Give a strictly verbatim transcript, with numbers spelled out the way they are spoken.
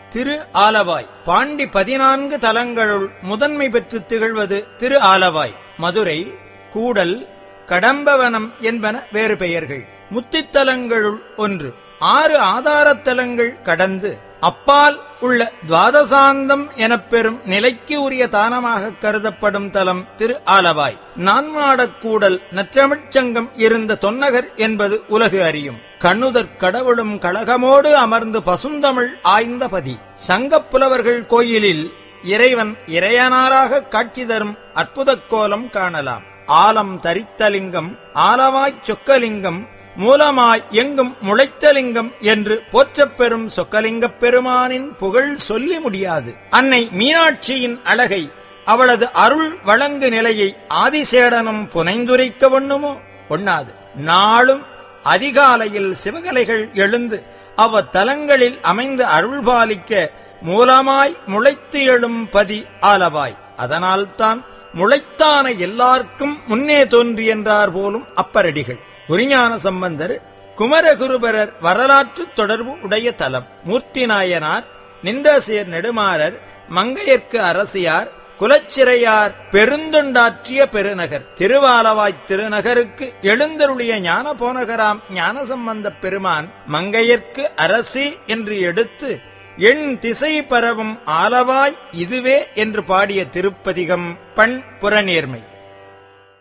திரு ஆலவாய். பாண்டி பதினான்கு தலங்களுள் முதன்மை பெற்று திகழ்வது திரு ஆலவாய். மதுரை, கூடல், கடம்பவனம் என்பன வேறு பெயர்கள். முத்தித்தலங்களுள் ஒன்று. ஆறு ஆதாரத்தலங்கள் கடந்து அப்பால் உள்ள துவாதசாந்தம் எனப்பெறும் நிலைக்கு உரிய தானமாக கருதப்படும் தலம் திரு ஆலவாய். நான்மாடக்கூடல் நற்றமிழ்ச்சங்கம் இருந்த தொன்னகர் என்பது உலகு அறியும். கண்ணுதற் கடவுளும் கழகமோடு அமர்ந்து பசுந்தமிழ் ஆய்ந்த பதி. சங்கப் புலவர்கள் கோயிலில் இறைவன் இறையனாராக காட்சி தரும் அற்புதக் கோலம் காணலாம். ஆலம் தரித்தலிங்கம், ஆலவாய்ச் சொக்கலிங்கம், மூலமாய் எங்கும் முளைத்தலிங்கம் என்று போற்றப்பெறும் சொக்கலிங்கப் பெருமானின் புகழ் சொல்லி முடியாது. அன்னை மீனாட்சியின் அழகை, அவளது அருள் வழங்கு நிலையை ஆதிசேடனும் புனைந்துரைக்க ஒண்ணுமோ? ஒண்ணாது. நாளும் அதிகாலையில் சிவகலைகள் எழுந்து அவ்வத்தலங்களில் அமைந்து அருள்பாலிக்க மூலமாய் முளைத்து எழும் பதி ஆலவாய். அதனால்தான் முளைத்தான எல்லாருக்கும் முன்னே தோன்றி என்றார் போலும் அப்பரடிகள். குறிஞான சம்பந்தர் குமரகுருபரர் வரலாற்று தொடர்பு உடைய தலம். மூர்த்தி நாயனார், நின்றசேர் நெடுமாறர், மங்கையர்க்கு அரசியார், குலச்சிறையார் பெருந்தொண்டாற்றிய பெருநகர். திருவாலவாய்த் திருநகருக்கு எழுந்தருளிய ஞான போனகராம் ஞானசம்பந்தப் பெருமான் மங்கையர்க்கு அரசி என்று எடுத்து எண் திசை பரவும் ஆலவாய் இதுவே என்று பாடிய திருப்பதிகம் பண் புறநேர்மை.